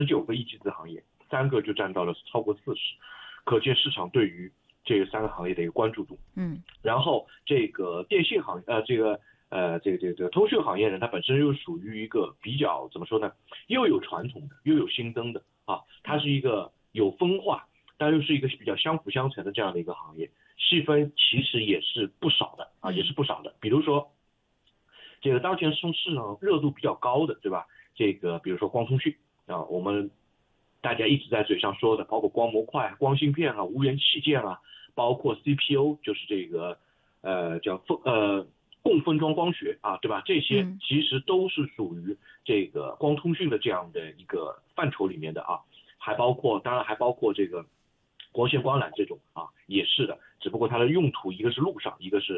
19个一级子行业，3个就占到了超过40%，可见市场对于这个3个行业的一个关注度。然后这个电信行这个通讯行业呢，它本身又属于一个比较怎么说呢，又有传统的又有新增的啊，它是一个有分化，但又是一个比较相辅相成的这样的一个行业，细分其实也是不少的啊，也是不少的。比如说这个当前市场热度比较高的，对吧？这个比如说光通讯啊，我们大家一直在嘴上说的，包括光模块、光芯片啊、无源器件啊，包括 CPU， 就是这个共分装光学啊，对吧？这些其实都是属于这个光通讯的这样的一个范畴里面的啊，当然还包括这个光线光缆这种啊，也是的，只不过它的用途一个是陆上，一个是